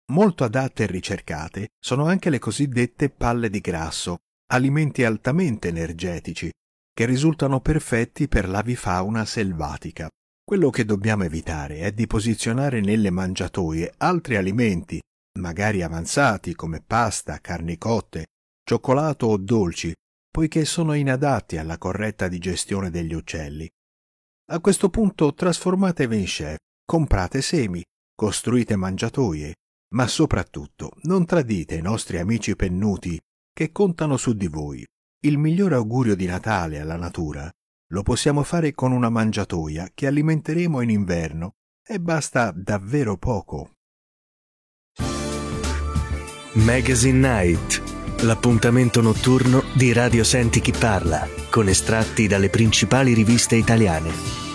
Molto adatte e ricercate sono anche le cosiddette palle di grasso, alimenti altamente energetici, che risultano perfetti per l'avifauna selvatica. Quello che dobbiamo evitare è di posizionare nelle mangiatoie altri alimenti, magari avanzati come pasta, carni cotte, cioccolato o dolci, poiché sono inadatti alla corretta digestione degli uccelli. A questo punto trasformatevi in chef, comprate semi, costruite mangiatoie, ma soprattutto non tradite i nostri amici pennuti che contano su di voi. Il migliore augurio di Natale alla natura lo possiamo fare con una mangiatoia che alimenteremo in inverno e basta davvero poco. Magazine Night, l'appuntamento notturno di Radio Senti Chi Parla, con estratti dalle principali riviste italiane.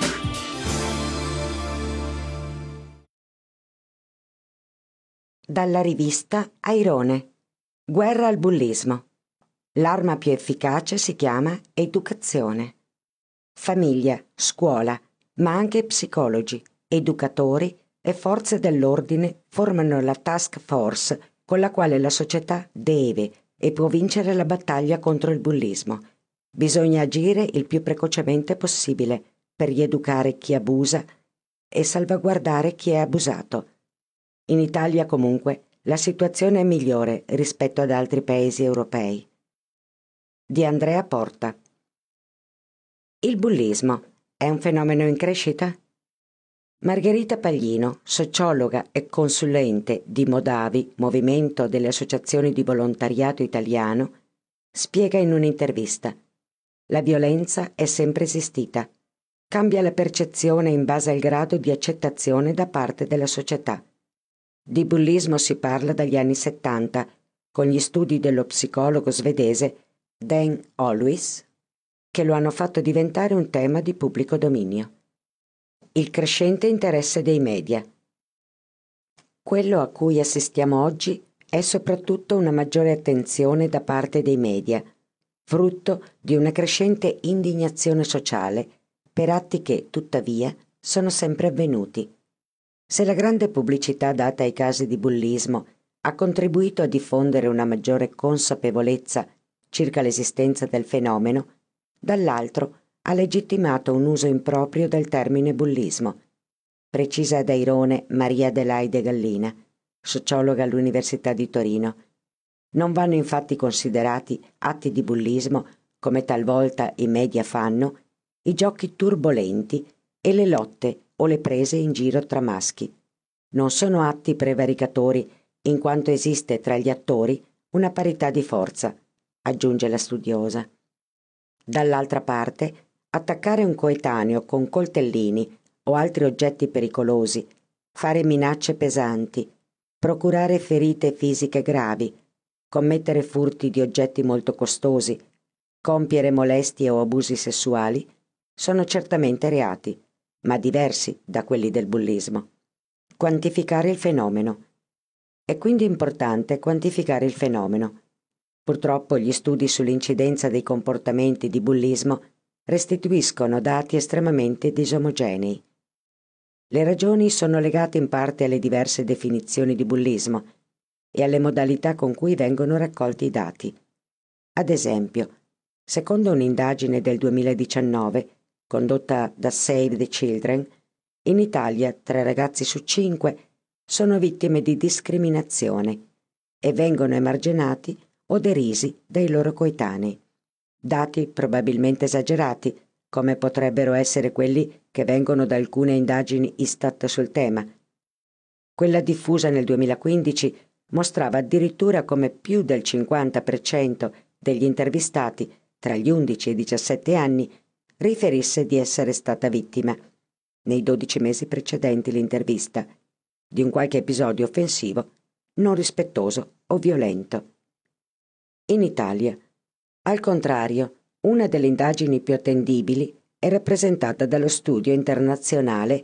Dalla rivista Airone. Guerra al bullismo. L'arma più efficace si chiama educazione. Famiglia, scuola, ma anche psicologi, educatori e forze dell'ordine formano la task force con la quale la società deve e può vincere la battaglia contro il bullismo. Bisogna agire il più precocemente possibile per rieducare chi abusa e salvaguardare chi è abusato. In Italia, comunque, la situazione è migliore rispetto ad altri paesi europei. Di Andrea Porta. Il bullismo è un fenomeno in crescita? Margherita Paglino, sociologa e consulente di Modavi, Movimento delle Associazioni di Volontariato Italiano, spiega in un'intervista: la violenza è sempre esistita. Cambia la percezione in base al grado di accettazione da parte della società. Di bullismo si parla dagli anni 70, con gli studi dello psicologo svedese Dan Olweis, che lo hanno fatto diventare un tema di pubblico dominio. Il crescente interesse dei media. Quello a cui assistiamo oggi è soprattutto una maggiore attenzione da parte dei media, frutto di una crescente indignazione sociale per atti che, tuttavia, sono sempre avvenuti. Se la grande pubblicità data ai casi di bullismo ha contribuito a diffondere una maggiore consapevolezza circa l'esistenza del fenomeno, dall'altro ha legittimato un uso improprio del termine bullismo, precisa ad Airone Maria Adelaide Gallina, sociologa all'Università di Torino. Non vanno infatti considerati atti di bullismo, come talvolta i media fanno, i giochi turbolenti e le lotte o le prese in giro tra maschi. Non sono atti prevaricatori, in quanto esiste tra gli attori una parità di forza, aggiunge la studiosa. Dall'altra parte, attaccare un coetaneo con coltellini o altri oggetti pericolosi, fare minacce pesanti, procurare ferite fisiche gravi, commettere furti di oggetti molto costosi, compiere molestie o abusi sessuali, sono certamente reati, ma diversi da quelli del bullismo. Quantificare il fenomeno. È quindi importante quantificare il fenomeno. Purtroppo gli studi sull'incidenza dei comportamenti di bullismo restituiscono dati estremamente disomogenei. Le ragioni sono legate in parte alle diverse definizioni di bullismo e alle modalità con cui vengono raccolti i dati. Ad esempio, secondo un'indagine del 2019 condotta da Save the Children, in Italia 3 ragazzi su 5 sono vittime di discriminazione e vengono emarginati o derisi dai loro coetanei. Dati probabilmente esagerati, come potrebbero essere quelli che vengono da alcune indagini Istat sul tema. Quella diffusa nel 2015 mostrava addirittura come più del 50% degli intervistati tra gli 11 e i 17 anni riferisse di essere stata vittima, nei 12 mesi precedenti l'intervista, di un qualche episodio offensivo, non rispettoso o violento. In Italia, al contrario, una delle indagini più attendibili è rappresentata dallo studio internazionale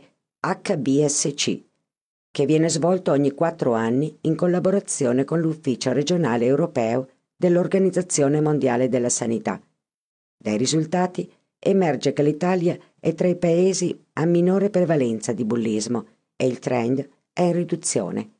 HBSC, che viene svolto ogni 4 anni in collaborazione con l'Ufficio regionale europeo dell'Organizzazione Mondiale della Sanità. Dai risultati emerge che l'Italia è tra i paesi a minore prevalenza di bullismo e il trend è in riduzione.